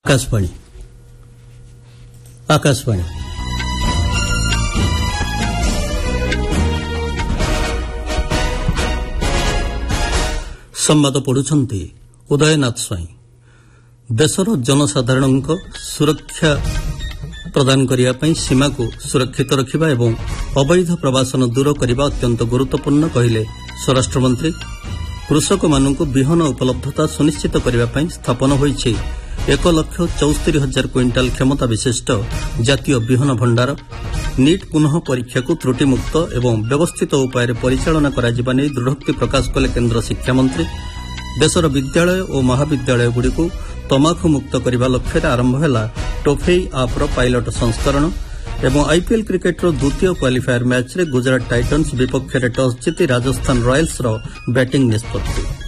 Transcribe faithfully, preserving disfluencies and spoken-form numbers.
आकाशवाणी आकाशवाणी संवाद पढ़ुछंती उदयनाथ स्वाई। देशर जनसाधारण सुरक्षा प्रदान करने सीमा को सुरक्षित रखा एवं अवैध प्रवासन दूर करने अत्यंत गुरुत्वपूर्ण कहले स्वराष्ट्र मंत्री। कृषक मानू विहन उपलब्धता सुनिश्चित करने स्थापन होईछि एक लक्ष चौस्तरी हजार क्विंटाल क्षमता विशिष्ट जातीय विहन भंडार। नीट पुनः परीक्षा को त्रुटिमुक्त एवं व्यवस्थित उपाय परिचालना कराजिबा नै दृढ़ोक्ति प्रकाश कले केन्द्र शिक्षा मंत्री। देशर विद्यालय और महाविद्यालयगुड़िक तमाखु मुक्त करने लक्ष्य आरंभ है टोफेई आप्र पायलट संस्करण। एवं आईपीएल क्रिकेटर द्वितीय क्वालिफायर मैच रे गुजरात टाइटन्स विपक्ष टॉस जीति राजस्थान रॉयल्स बैटिंग निष्पत्ति।